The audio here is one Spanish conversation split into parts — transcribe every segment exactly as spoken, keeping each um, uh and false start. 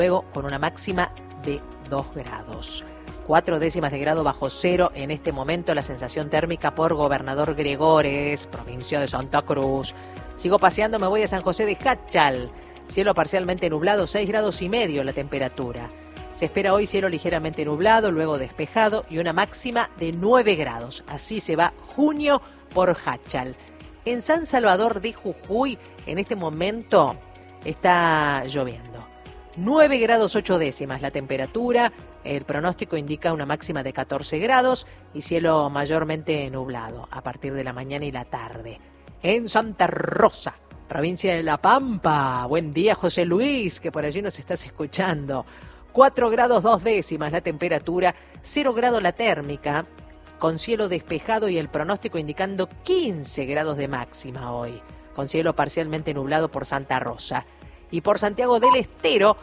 luego con una máxima de dos grados. Cuatro décimas de grado bajo cero en este momento la sensación térmica por Gobernador Gregores, provincia de Santa Cruz. Sigo paseando, me voy a San José de Jáchal. Cielo parcialmente nublado, seis grados y medio la temperatura. Se espera hoy cielo ligeramente nublado, luego despejado y una máxima de nueve grados. Así se va junio por Jáchal. En San Salvador de Jujuy, en este momento está lloviendo. nueve grados ocho décimas la temperatura. El pronóstico indica una máxima de catorce grados y cielo mayormente nublado a partir de la mañana y la tarde. En Santa Rosa, provincia de La Pampa. Buen día, José Luis, que por allí nos estás escuchando. cuatro grados dos décimas la temperatura, cero grados la térmica, con cielo despejado y el pronóstico indicando quince grados de máxima hoy, con cielo parcialmente nublado por Santa Rosa. Y por Santiago del Estero,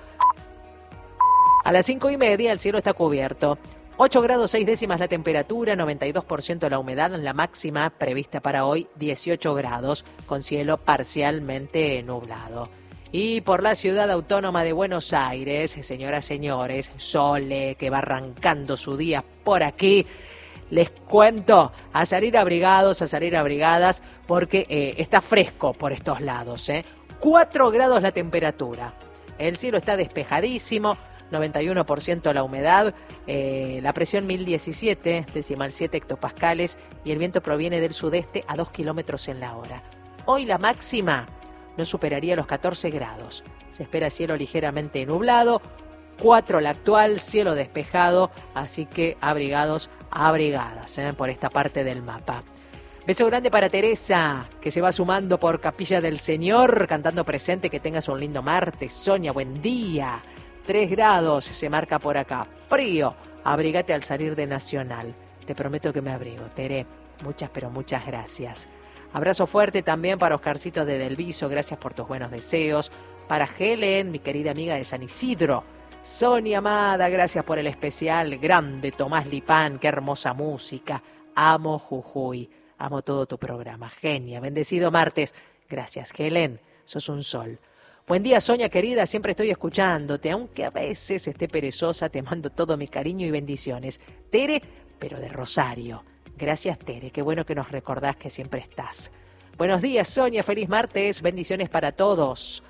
a las cinco y media el cielo está cubierto. ocho grados seis décimas la temperatura, noventa y dos por ciento la humedad, la máxima prevista para hoy dieciocho grados, con cielo parcialmente nublado. Y por la ciudad autónoma de Buenos Aires, señoras, señores, Sole, que va arrancando su día por aquí, les cuento a salir abrigados, a salir abrigadas, porque eh, está fresco por estos lados, ¿eh? cuatro grados la temperatura, el cielo está despejadísimo, noventa y uno por ciento la humedad, eh, la presión mil diecisiete, decimal siete hectopascales, y el viento proviene del sudeste a dos kilómetros en la hora. Hoy la máxima no superaría los catorce grados. Se espera cielo ligeramente nublado, cuatro la actual, cielo despejado, así que abrigados, abrigadas ¿eh? por esta parte del mapa. Beso grande para Teresa, que se va sumando por Capilla del Señor, cantando presente, que tengas un lindo martes. Sonia, buen día. tres grados se marca por acá. Frío, abrigate al salir de Nacional. Te prometo que me abrigo, Tere. Muchas, pero muchas gracias. Abrazo fuerte también para Oscarcito de Delviso, gracias por tus buenos deseos. Para Helen, mi querida amiga de San Isidro. Sonia amada, gracias por el especial. Grande Tomás Lipán, qué hermosa música. Amo Jujuy, amo todo tu programa. Genia, bendecido martes. Gracias, Helen, sos un sol. Buen día, Sonia querida, siempre estoy escuchándote, aunque a veces esté perezosa, te mando todo mi cariño y bendiciones. Tere, pero de Rosario. Gracias, Tere, qué bueno que nos recordás que siempre estás. Buenos días, Sonia, feliz martes, bendiciones para todos.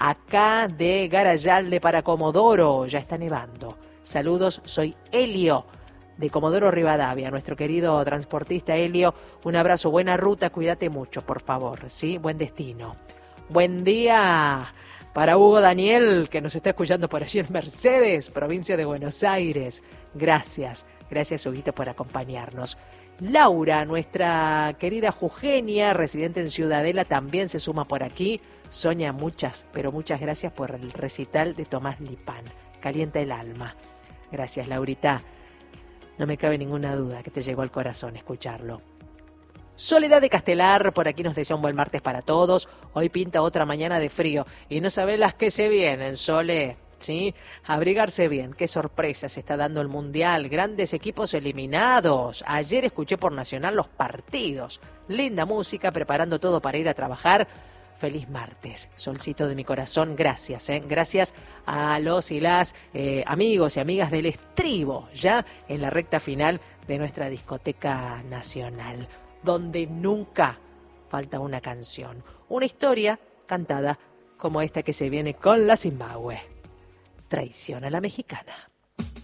Acá de Garayalde para Comodoro, ya está nevando. Saludos, soy Helio, de Comodoro Rivadavia, nuestro querido transportista Helio. Un abrazo, buena ruta, cuídate mucho, por favor, ¿sí? Buen destino. Buen día para Hugo Daniel, que nos está escuchando por allí en Mercedes, provincia de Buenos Aires. Gracias, gracias, Huguito, por acompañarnos. Laura, nuestra querida Jugenia, residente en Ciudadela, también se suma por aquí. Sonia, muchas, pero muchas gracias por el recital de Tomás Lipán. Calienta el alma. Gracias, Laurita. No me cabe ninguna duda que te llegó al corazón escucharlo. Soledad de Castelar, por aquí nos desea un buen martes para todos. Hoy pinta otra mañana de frío y no saben las que se vienen, Sole. ¿Sí? Abrigarse bien, qué sorpresa se está dando el Mundial, grandes equipos eliminados. Ayer escuché por Nacional los partidos, linda música, preparando todo para ir a trabajar. Feliz martes, solcito de mi corazón, gracias, ¿eh? Gracias a los y las eh, amigos y amigas del Estribo, ya en la recta final de nuestra discoteca nacional, donde nunca falta una canción, una historia cantada como esta que se viene con la Zimbabue. Traición a la mexicana.